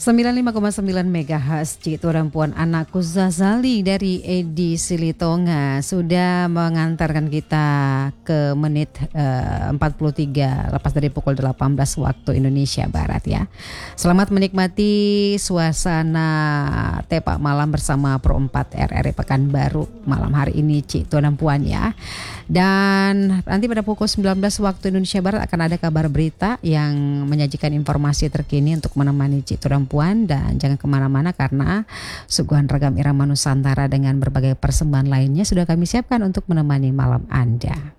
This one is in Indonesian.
95,9 MHz Cik Rampuan Anakku Zazali dari Edi Silitonga sudah mengantarkan kita ke menit 43 lepas dari pukul 18 waktu Indonesia Barat ya. Selamat menikmati suasana tepak malam bersama Pro 4 RRI Pekanbaru malam hari ini Cik Rampuan ya. Dan nanti pada pukul 19 waktu Indonesia Barat akan ada kabar berita yang menyajikan informasi terkini untuk menemani Cik Rampuan. Dan jangan kemana-mana karena suguhan ragam irama Nusantara dengan berbagai persembahan lainnya sudah kami siapkan untuk menemani malam Anda.